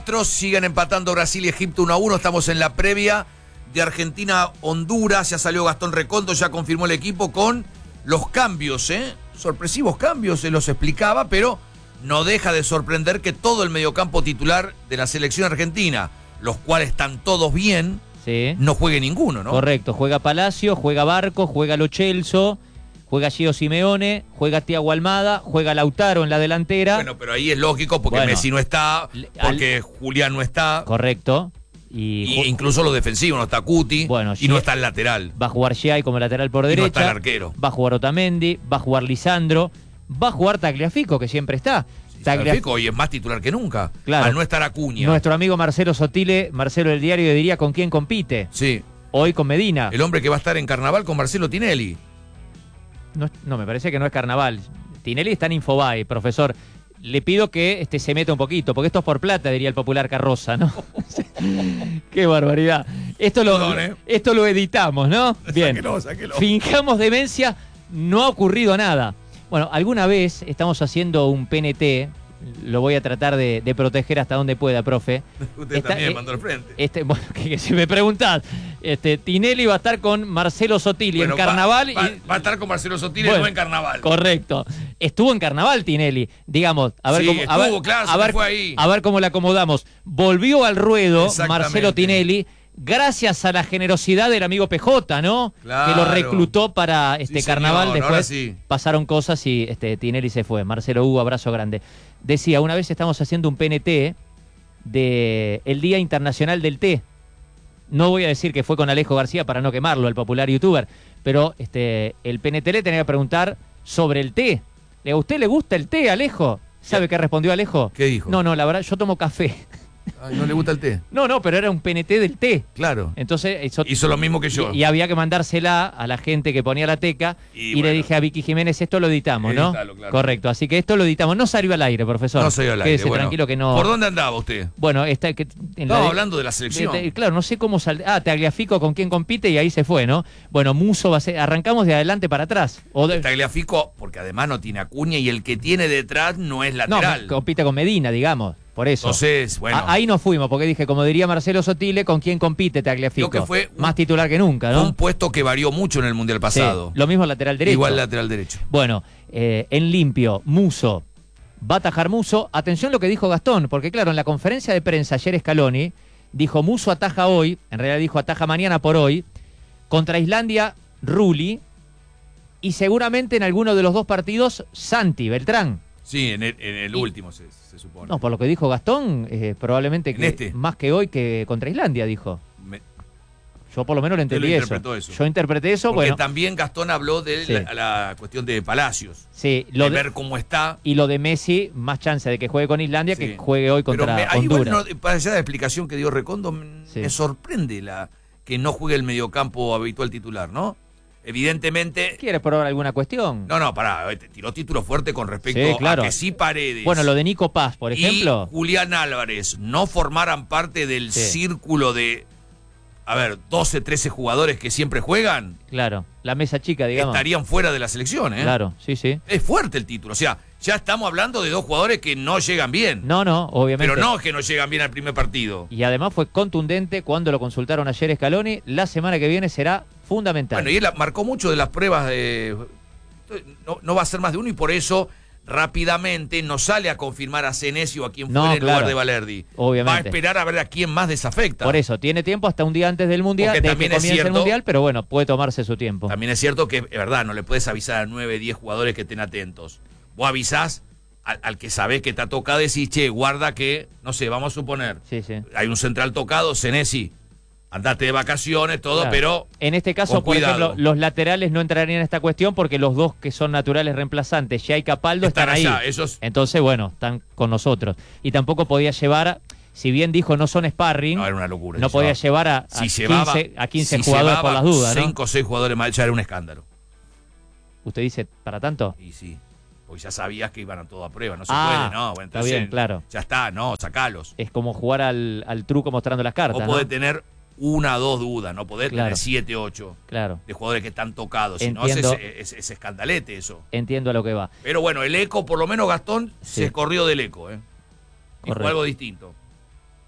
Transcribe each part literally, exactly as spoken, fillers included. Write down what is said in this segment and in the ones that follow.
Siguen empatando Brasil y Egipto uno a uno. Estamos en la previa de Argentina-Honduras. Ya salió Gastón Recondo, ya confirmó el equipo con los cambios, ¿eh? Sorpresivos cambios, se los explicaba, pero no deja de sorprender que todo el mediocampo titular de la selección argentina, los cuales están todos bien, sí, no juegue ninguno, ¿no? Correcto, juega Palacio, juega Barco, juega Lo Celso, juega Gio Simeone, juega Thiago Almada, juega Lautaro en la delantera. Bueno, pero ahí es lógico porque Bueno, Messi no está, porque al... Julián no está. Correcto. Y, y incluso los defensivos, no está Cuti, bueno, y no está el lateral. Va a jugar Giai como lateral por derecha. Y no está el arquero. Va a jugar Otamendi, va a jugar Lisandro, va a jugar Tagliafico, que siempre está. Sí, Tagliafico hoy es más titular que nunca, claro, al no estar Acuña. Nuestro amigo Marcelo Sotile, Marcelo del Diario, diría con quién compite. Sí. Hoy con Medina. El hombre que va a estar en Carnaval con Marcelo Tinelli. No, no, me parece que no es Carnaval. Tinelli está en Infobae, profesor. Le pido que este, se meta un poquito, porque esto es por plata, diría el popular Carroza, ¿no? Qué barbaridad. Esto lo, Perdón, ¿eh? esto lo editamos, ¿no? Bien. Sáquelo, sáquelo. Finjamos demencia, no ha ocurrido nada. Bueno, alguna vez estamos haciendo un P N T, lo voy a tratar de, de proteger hasta donde pueda, profe. Usted Está, también eh, mandó al frente. Este, bueno, que, que si me preguntás, este, Tinelli va a estar con Marcelo Sotili bueno, en Carnaval. Va, va, y, va a estar con Marcelo Sotili, bueno, no en Carnaval. Correcto. Estuvo en Carnaval Tinelli, digamos, a ver sí, cómo, estuvo, a ver, claro, a ver, fue ahí. a ver cómo le acomodamos. Volvió al ruedo Marcelo Tinelli, gracias a la generosidad del amigo P J, ¿no? Claro. Que lo reclutó para este sí, Carnaval. Señor, después sí. pasaron cosas y este, Tinelli se fue. Marcelo Hugo, abrazo grande. Decía, una vez estamos haciendo un P N T de el Día Internacional del Té. No voy a decir que fue con Alejo García para no quemarlo, el popular youtuber, pero este, el P N T le tenía que preguntar sobre el té. ¿A usted le gusta el té, Alejo? ¿Sabe qué respondió Alejo? ¿Qué dijo? No, no, la verdad, yo tomo café. Ay, ¿no le gusta el té? No, no, pero era un P N T del té. Claro. Entonces hizo, hizo lo mismo que yo. Y, y había que mandársela a la gente que ponía la teca. Y, y bueno, le dije a Vicky Jiménez, esto lo editamos, ¿no? Editalo, claro. Correcto, así que esto lo editamos. No salió al aire, profesor. No salió al aire. Quédese bueno. tranquilo que no. ¿Por dónde andaba usted? Bueno, está que en Estaba la de, hablando de la selección. De, de, claro, no sé cómo sal. Ah, Tagliafico con quién compite y ahí se fue, ¿no? Bueno, Muso va a ser. Arrancamos de adelante para atrás. O de... Tagliafico, porque además no tiene Acuña y el que tiene detrás no es lateral. No, compite con Medina, digamos. Por eso. Entonces, bueno. A, ahí nos fuimos, porque dije, como diría Marcelo Sotile, ¿con quién compite Tagliafico? Creo que fue un, más titular que nunca, ¿no? Un puesto que varió mucho en el Mundial pasado. Sí, lo mismo lateral derecho. Igual lateral derecho. Bueno, eh, en limpio, Muso. Va a atajar Muso. Atención lo que dijo Gastón, porque claro, en la conferencia de prensa ayer Scaloni dijo Muso ataja hoy, en realidad dijo ataja mañana por hoy, contra Islandia, Rulli, y seguramente en alguno de los dos partidos, Santi, Beltrán. Sí, en el, en el y, último se, se supone. No, por lo que dijo Gastón, eh, probablemente que este. más que hoy que contra Islandia, dijo. Me... Yo por lo menos lo entendí lo eso. eso. Yo interpreté eso, Porque bueno. también Gastón habló de sí. la, la cuestión de Palacios. Sí, lo de, de ver cómo está. Y lo de Messi, más chance de que juegue con Islandia sí. que juegue hoy contra Pero me, ahí, Honduras. Bueno, para allá de la explicación que dio Recondo, sí. me sorprende la que no juegue el mediocampo habitual titular, ¿no? Evidentemente... ¿Quiere probar alguna cuestión? No, no, pará, tiró título fuerte con respecto sí, claro. a que sí Paredes... Bueno, lo de Nico Paz, por ejemplo... Y Julián Álvarez no formaran parte del sí. círculo de, a ver, doce, trece jugadores que siempre juegan... Claro, la mesa chica, digamos. Estarían fuera de la selección, ¿eh? Claro, sí, sí. Es fuerte el título, o sea, ya estamos hablando de dos jugadores que no llegan bien. No, no, obviamente. Pero no que no llegan bien al primer partido. Y además fue contundente cuando lo consultaron ayer Scaloni. La semana que viene será fundamental. Bueno, y él marcó mucho de las pruebas de... No, no va a ser más de uno y por eso rápidamente no sale a confirmar a Senesi o a quien fuera no, en claro, lugar de Valerdi. Obviamente. Va a esperar a ver a quién más desafecta. Por eso, tiene tiempo hasta un día antes del Mundial, de que comience el Mundial, pero bueno, puede tomarse su tiempo. También es cierto que, es verdad, no le puedes avisar a nueve, diez jugadores que estén atentos. Vos avisás al, al que sabés que te ha tocado, decís, che, guarda que, no sé, vamos a suponer, sí, sí. hay un central tocado, Senesi, andate de vacaciones, todo, claro. pero en este caso, por ejemplo, los laterales no entrarían en esta cuestión porque los dos que son naturales reemplazantes, Gia y Capaldo, están, están allá, ahí. Esos... Entonces, bueno, están con nosotros. Y tampoco podía llevar, si bien dijo no son sparring, no, era una locura, no podía llevar a, a si quince, llevaba, a quince si jugadores por las dudas, ¿no? cinco o seis jugadores más, ya era un escándalo. ¿Usted dice para tanto? Y sí. Porque ya sabías que iban a todo a prueba, no se ah, puede, no. Bueno, entonces, está bien, claro. Ya está, no, sacalos. Es como jugar al, al truco mostrando las cartas. Vos ¿no? podés tener una o dos dudas, no podés claro. tener siete, ocho claro. de jugadores que están tocados. Si no, Entiendo, es, es, es escandalete eso. Entiendo a lo que va. Pero bueno, el eco, por lo menos Gastón, sí. se escorrió del eco, ¿eh? Dijo algo distinto.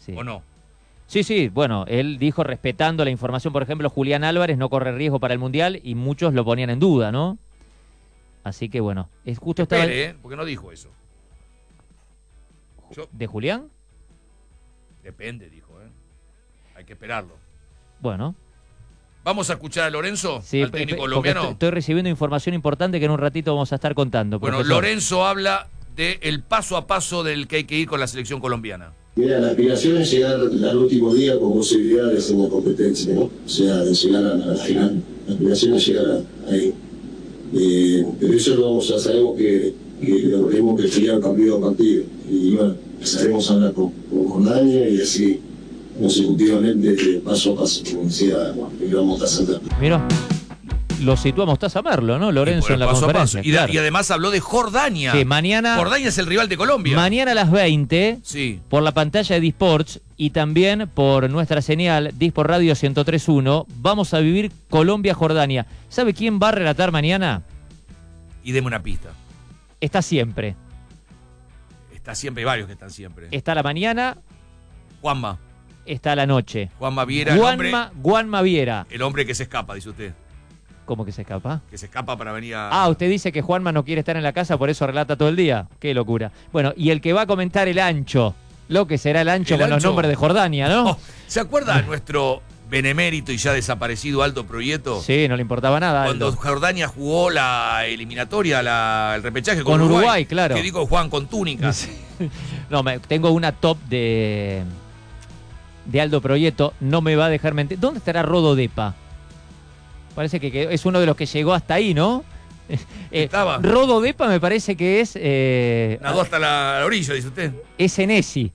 sí. ¿O no? Sí, sí, bueno, él dijo respetando la información, por ejemplo, Julián Álvarez no corre riesgo para el Mundial y muchos lo ponían en duda, ¿no? Así que bueno, es justo Espere, estaba... ¿eh? Porque no dijo eso. Yo... ¿De Julián? Depende, dijo, ¿eh? Hay que esperarlo. Bueno. ¿Vamos a escuchar a Lorenzo, sí, al técnico porque colombiano? Estoy, estoy recibiendo información importante que en un ratito vamos a estar contando. Bueno, profesor. Lorenzo habla del paso a paso del que hay que ir con la selección colombiana. Mira, la aspiración es llegar al último día con posibilidades en la competencia, ¿no? O sea, de llegar a la final. La aspiración es llegar a, ahí. Eh, pero eso lo vamos a, sabemos que, que lo tenemos que estudiar partido a partido. Y bueno, empezaremos a hablar con, con Jordania y así consecutivamente, paso a paso, como decía, que vamos a saltar. Mira, lo sitúa Mostaza Merlo, ¿no? Lorenzo en la paso conferencia. A paso. Y, claro. y además habló de Jordania. Sí, mañana... Jordania es el rival de Colombia. Mañana a las veinte, sí. por la pantalla de Disports y también por nuestra señal Disport Radio ciento tres punto uno, vamos a vivir Colombia-Jordania. ¿Sabe quién va a relatar mañana? Y deme una pista. Está siempre. Está siempre, hay varios que están siempre. Está a la mañana. Juanma. Está a la noche. Juanma Viera. Juanma, el hombre, Juanma Viera. El hombre que se escapa, dice usted. ¿Cómo que se escapa? Que se escapa para venir a... Ah, usted dice que Juanma no quiere estar en la casa, por eso relata todo el día. Qué locura. Bueno, y el que va a comentar el ancho, lo que será el ancho el con ancho... los nombres de Jordania, ¿no? Oh, ¿se acuerda nuestro benemérito y ya desaparecido Aldo Proieto? Sí, no le importaba nada. Cuando Aldo. Jordania jugó la eliminatoria, la, el repechaje con, con Uruguay, Uruguay, claro. Que dijo Juan con túnica. Sí. No, me, tengo una top de, de Aldo Proieto, no me va a dejar mentir. ¿Dónde estará Rodo Depa? Parece que, que es uno de los que llegó hasta ahí, ¿no? Eh, Estaba. Rodo Depa me parece que es... Eh, Nadó hasta la, la orilla, dice usted. Es Enesi.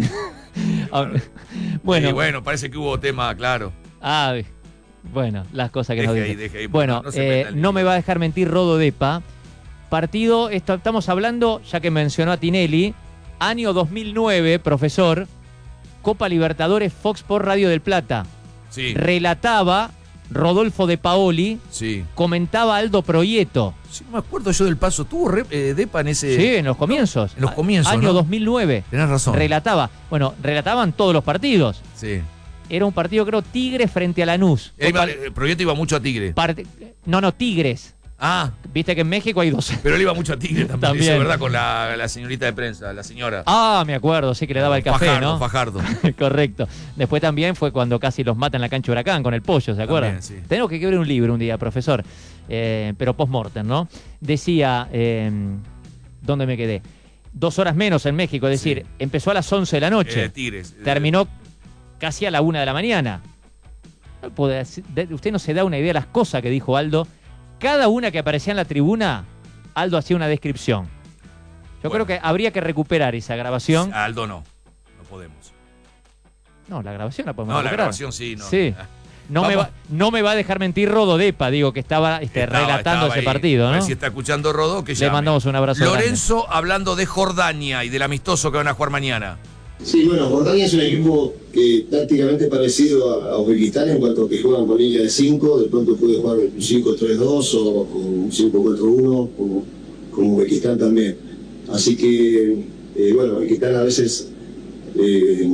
Bueno. Y bueno, parece que hubo tema, claro. Ah, bueno, las cosas que deje nos ahí, dicen. deje ahí, Bueno, no, no, se eh, meta no me va a dejar mentir Rodo Depa. Partido, esto, estamos hablando, ya que mencionó a Tinelli, año dos mil nueve, profesor, Copa Libertadores, Fox por Radio del Plata. Sí. Relataba Rodolfo De Paoli, Sí. comentaba Aldo Proieto. Sí, no me acuerdo yo del paso. ¿Tuvo re, eh, Depa en ese...? Sí, en los comienzos. En los comienzos, Año ¿no? dos mil nueve. Tenés razón. Relataba. Bueno, relataban todos los partidos. Sí. Era un partido, creo, Tigre frente a Lanús. Él iba, Copa- el proyecto iba mucho a Tigre. Parte- No, no, Tigres. Ah, Viste que en México hay dos. pero él iba mucho a Tigre también. También. Eso es verdad, con la, la señorita de prensa, la señora. Ah, me acuerdo, sí que le daba el café, Fajardo, ¿no? Fajardo. Correcto. Después también fue cuando casi los matan en la cancha Huracán con el pollo, ¿se acuerdan? También, sí. Tenemos que escribir un libro un día, profesor. Eh, pero post-mortem, ¿no? Decía, eh, ¿dónde me quedé? Dos horas menos en México, es decir, Sí. empezó a las once de la noche. Eh, Tigres. Terminó casi a la una de la mañana. No puede- Usted no se da una idea de las cosas que dijo Aldo. Cada una que aparecía en la tribuna, Aldo hacía una descripción. Yo Bueno. creo que habría que recuperar esa grabación. A Aldo no. No podemos. No, la grabación la podemos No, la recuperar. grabación sí. No. Sí. No me, Vamos. va, no me va a dejar mentir Rodo Depa, digo, que estaba este, Estaba- relatando estaba ese ahí. partido, A ver ¿no? si está escuchando Rodó, que Le llame. mandamos un abrazo Lorenzo hablando de Jordania y del amistoso que van a jugar mañana. Sí, bueno, Jordania es un equipo que prácticamente parecido a, a Uzbekistán en cuanto a que juegan con línea de cinco, de pronto puede jugar un cinco tres dos o con un cinco cuatro uno, como, como Uzbekistán también. Así que, eh, bueno, Uzbekistán a veces eh,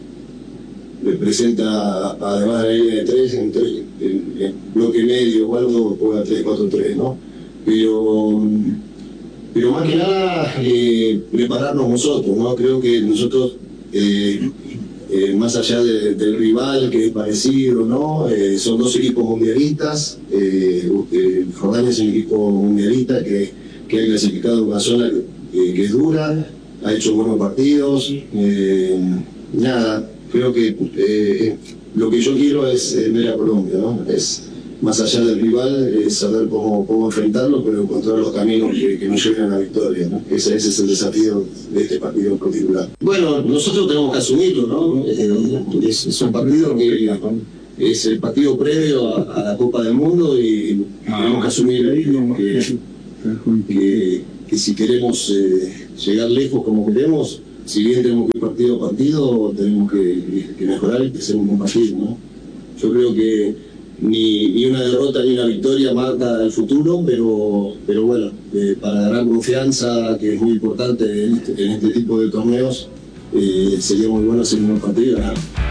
le presenta, además de la línea de tres, en, tres, en, en bloque medio o algo, juega tres cuatro tres, ¿no? Pero... Pero más que nada, eh, prepararnos nosotros, ¿no? Creo que nosotros, eh, eh, más allá de, del rival, que es parecido, ¿no? Eh, son dos equipos mundialistas. Eh, eh, Jordania es un equipo mundialista que, que ha clasificado en una zona que, que es dura, ha hecho buenos partidos. Eh, nada, creo que eh, lo que yo quiero es eh, ver a Colombia, ¿no? Es, más allá del rival, es saber cómo, cómo enfrentarlo, pero encontrar los caminos que, que nos lleven a la victoria, ¿no? Ese, ese es el desafío de este partido en particular. Bueno, nosotros tenemos que asumirlo, ¿no? Eh, es, es un partido que es el partido previo a, a la Copa del Mundo y tenemos que asumir que, que, que si queremos eh, llegar lejos como queremos, si bien tenemos que ir partido a partido, tenemos que, que mejorar y que ser un buen partido, ¿no? Yo creo que Ni, ni una derrota ni una victoria marca el futuro, pero, pero bueno, eh, para ganar confianza, que es muy importante en este, en este tipo de torneos, eh, sería muy bueno hacer un buen partido y ganar.